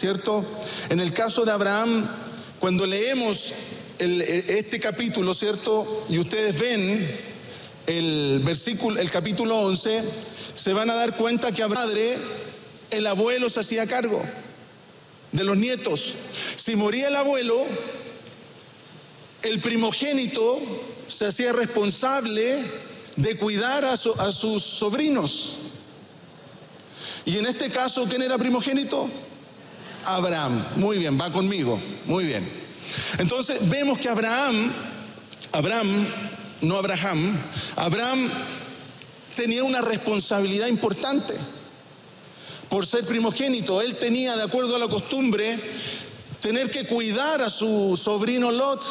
¿cierto? En el caso de Abraham, cuando leemos este capítulo, ¿cierto? Y ustedes ven el capítulo 11, se van a dar cuenta que el abuelo se hacía cargo de los nietos. Si moría el abuelo, el primogénito se hacía responsable de cuidar a sus sobrinos. Y en este caso, ¿quién era primogénito? Abraham. Muy bien, va conmigo. Muy bien. Entonces vemos que Abraham tenía una responsabilidad importante por ser primogénito. Él tenía, de acuerdo a la costumbre, tener que cuidar a su sobrino Lot.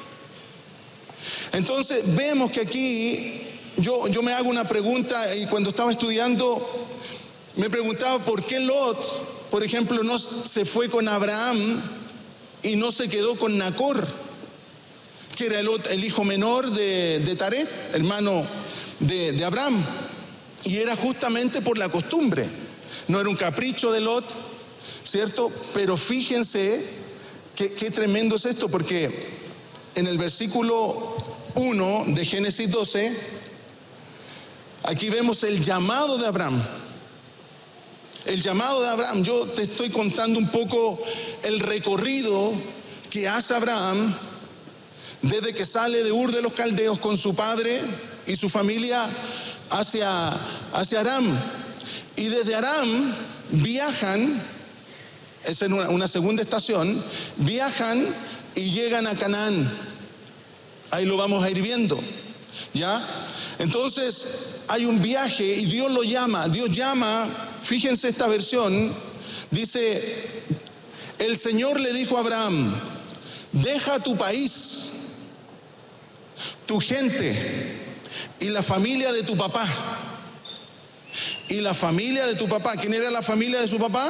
Entonces vemos que aquí yo me hago una pregunta, y cuando estaba estudiando me preguntaba por qué Lot, por ejemplo, no se fue con Abraham y no se quedó con Nacor, que era el hijo menor de Taret, hermano de Abraham. Y era justamente por la costumbre, no era un capricho de Lot, ¿cierto? Pero fíjense qué tremendo es esto, porque en el versículo 1 de Génesis 12, aquí vemos el llamado de Abraham. El llamado de Abraham. Yo te estoy contando un poco el recorrido que hace Abraham desde que sale de Ur de los Caldeos con su padre y su familia hacia Aram. Y desde Aram viajan, es en una segunda estación, viajan y llegan a Canaán. Ahí lo vamos a ir viendo, ¿ya? Entonces hay un viaje y Dios llama, fíjense esta versión, dice, el Señor le dijo a Abraham, deja tu país, tu gente y la familia de tu papá. Y la familia de tu papá, ¿quién era la familia de su papá?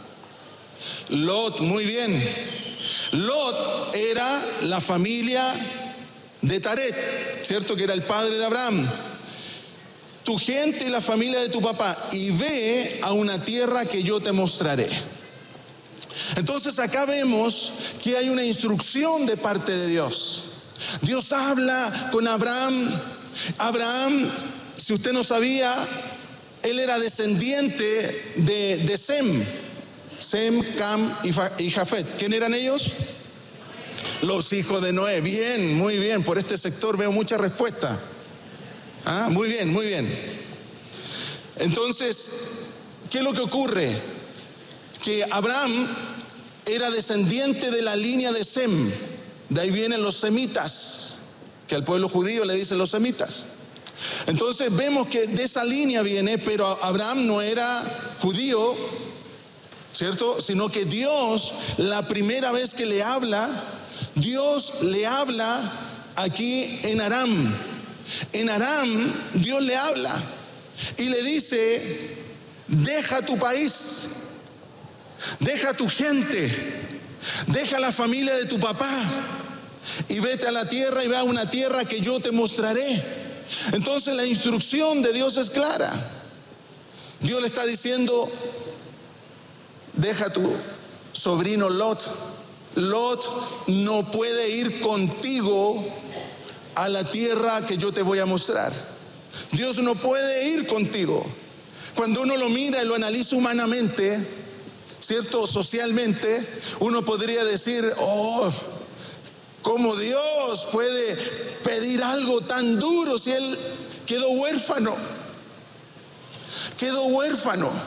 Lot, muy bien. Lot era la familia de Taret, ¿cierto? Que era el padre de Abraham. Tu gente y la familia de tu papá, y ve a una tierra que yo te mostraré. Entonces acá vemos que hay una instrucción de parte de Dios. Dios habla con Abraham. Abraham, si usted no sabía, él era descendiente de Sem, Cam y Jafet. ¿Quién eran ellos? Los hijos de Noé. Bien, muy bien. Por este sector veo mucha respuesta. Muy bien, muy bien. Entonces, ¿qué es lo que ocurre? Que Abraham era descendiente de la línea de Sem. De ahí vienen los semitas, que al pueblo judío le dicen los semitas. Entonces vemos que de esa línea viene, pero Abraham no era judío, ¿cierto? Sino que Dios, la primera vez que le habla, Dios le habla aquí en Aram. En Aram Dios le habla y le dice, deja tu país, deja tu gente, deja la familia de tu papá y vete a la tierra y ve a una tierra que yo te mostraré. Entonces la instrucción de Dios es clara. Dios le está diciendo, deja tu sobrino Lot. Lot no puede ir contigo a la tierra que yo te voy a mostrar. Dios no puede ir contigo. Cuando uno lo mira y lo analiza humanamente, ¿cierto? Socialmente, uno podría decir, ¿cómo Dios puede pedir algo tan duro si él quedó huérfano? Quedó huérfano.